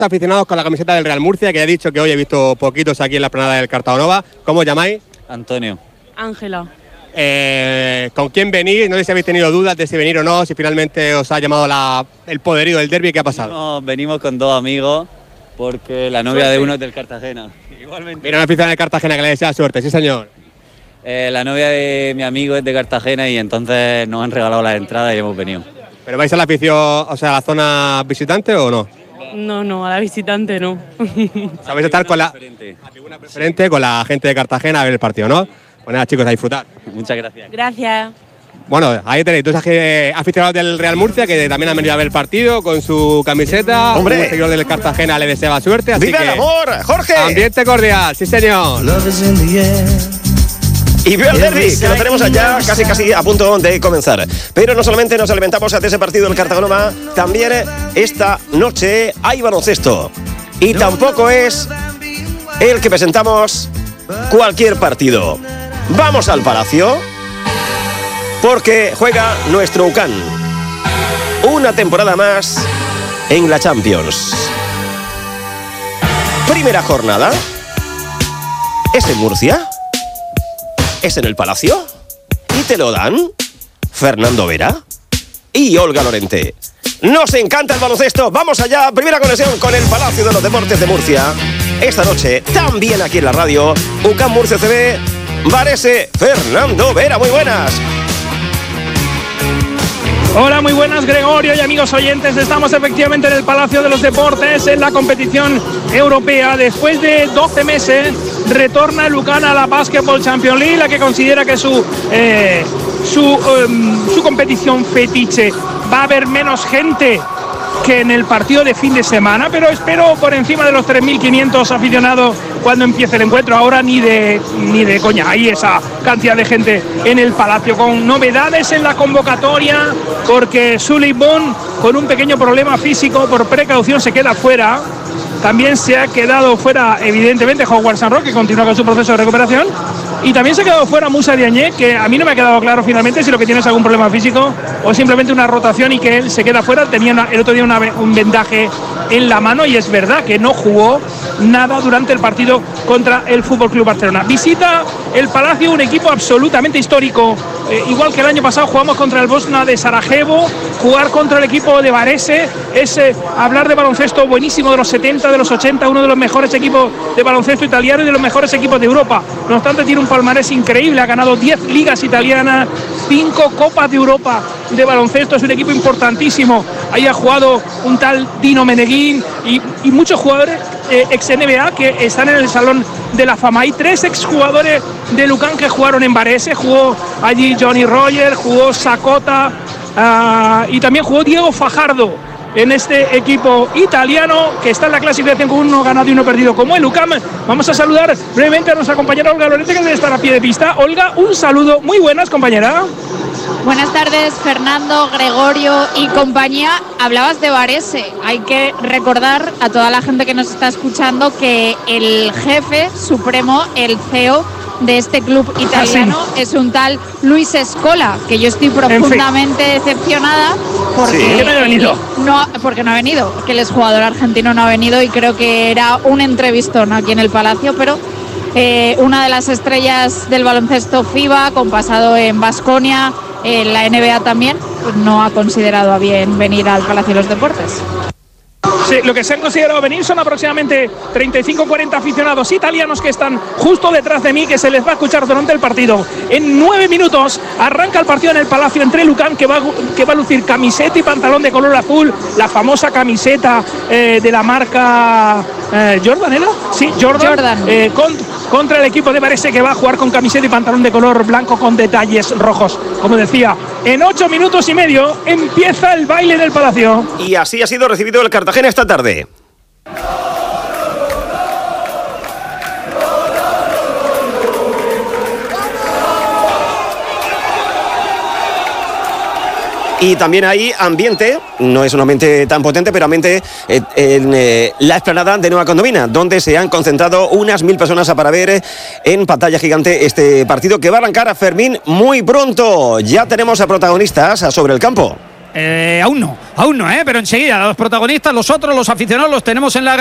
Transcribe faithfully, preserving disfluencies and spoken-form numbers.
Aficionados con la camiseta del Real Murcia, que he dicho que hoy he visto poquitos aquí en la explanada del Cartagonova. ¿Cómo os llamáis? Antonio. Ángela. Eh, ¿Con quién venís? No sé si habéis tenido dudas de si venir o no, si finalmente os ha llamado la, el poderío del derbi. ¿Qué ha pasado? No, venimos con dos amigos porque la novia Suerte. de uno es del Cartagena. Igualmente. Mira una afición de Cartagena que le desea suerte, sí señor. Eh, la novia de mi amigo es de Cartagena y entonces nos han regalado las entradas y hemos venido. ¿Pero vais a la afición, o sea, a la zona visitante o no? No, no, a la visitante no. O sea, vais a estar con la tribuna preferente, con la gente de Cartagena a ver el partido, ¿no? Pues nada, chicos, a disfrutar. Muchas gracias. Gracias. Bueno, ahí tenéis dos aficionados del Real Murcia que también han venido a ver el partido con su camiseta. ¡Hombre! Un seguidor del Cartagena le deseaba suerte, así ¡Viva que... el amor, Jorge! Ambiente cordial, sí señor. Y veo el derbi, que lo tenemos allá casi casi a punto de comenzar. Pero no solamente nos alimentamos ante ese partido del Cartagonova, también esta noche hay baloncesto. Y tampoco es el que presentamos cualquier partido. Vamos al Palacio, porque juega nuestro U C A M. Una temporada más en la Champions. Primera jornada. ¿Es en Murcia? ¿Es en el Palacio? ¿Y te lo dan? Fernando Vera y Olga Lorente. Nos encanta el baloncesto. Vamos allá. Primera conexión con el Palacio de los Deportes de Murcia. Esta noche, también aquí en la radio, U C A M Murcia C V, Varese, Fernando Vera. Muy buenas. Hola, muy buenas, Gregorio y amigos oyentes. Estamos efectivamente en el Palacio de los Deportes, en la competición europea. Después de doce meses, retorna el U C A M a la Basketball Champions League, la que considera que su, eh, su, um, su competición fetiche. Va a haber menos gente que en el partido de fin de semana, pero espero por encima de los tres mil quinientos aficionados cuando empiece el encuentro. Ahora ni de ni de coña, hay esa cantidad de gente en el Palacio, con novedades en la convocatoria, porque Sully Bond, con un pequeño problema físico, por precaución se queda fuera. También se ha quedado fuera, evidentemente, Howard Sanro, que continúa con su proceso de recuperación. Y también se ha quedado fuera Moussa Diagne, que a mí no me ha quedado claro finalmente si lo que tiene es algún problema físico o simplemente una rotación y que él se queda fuera. Tenía una, el otro día una, un vendaje en la mano y es verdad que no jugó nada durante el partido contra el F C Barcelona. Visita el Palacio un equipo absolutamente histórico. Eh, igual que el año pasado jugamos contra el Bosna de Sarajevo, jugar contra el equipo de Varese es eh, hablar de baloncesto buenísimo de los setenta, de los ochenta, uno de los mejores equipos de baloncesto italiano y de los mejores equipos de Europa. No obstante, tiene un palmarés increíble, ha ganado diez ligas italianas, cinco copas de Europa de baloncesto, es un equipo importantísimo. Ahí ha jugado un tal Dino Meneghin y, y muchos jugadores eh, ex N B A que están en el Salón de la Fama. Hay tres exjugadores del U C A M que jugaron en Varese, jugó allí Johnny Rogers, jugó Sakota uh, y también jugó Diego Fajardo en este equipo italiano que está en la clasificación con uno ganado y uno perdido como el U C A M. Vamos a saludar brevemente a nuestra compañera Olga Lorente, que debe estar a pie de pista. Olga, un saludo. Muy buenas, compañera. Buenas tardes, Fernando, Gregorio y compañía. Hablabas de Varese. Hay que recordar a toda la gente que nos está escuchando que el jefe supremo, el C E O de este club italiano, ah, sí. es un tal Luis Scola, que yo estoy profundamente en fin. decepcionada porque, sí, no ha venido. No, porque no ha venido, que el exjugador argentino no ha venido y creo que era un entrevistón aquí en el Palacio, pero eh, una de las estrellas del baloncesto FIBA, con pasado en Baskonia, en la N B A también, pues no ha considerado a bien venir al Palacio de los Deportes. Sí, lo que se han considerado venir son aproximadamente treinta y cinco a cuarenta aficionados italianos que están justo detrás de mí, que se les va a escuchar durante el partido. En nueve minutos arranca el partido en el Palacio entre el U C A M, que va, que va a lucir camiseta y pantalón de color azul, la famosa camiseta eh, de la marca eh, Jordan, ¿era? Sí, Jordan. Jordan. Eh, con, contra el equipo de Varese, que va a jugar con camiseta y pantalón de color blanco con detalles rojos. Como decía, en ocho minutos y medio empieza el baile del Palacio. Y así ha sido recibido el Cartagena esta tarde. Y también hay ambiente, no es un ambiente tan potente, pero ambiente eh, en eh, la explanada de Nueva Condomina, donde se han concentrado unas mil personas para ver eh, en pantalla gigante este partido que va a arrancar a Fermín muy pronto. Ya tenemos a protagonistas sobre el campo. Eh, aún no, aún no, ¿eh? Pero enseguida los protagonistas, los otros, los aficionados, los tenemos en la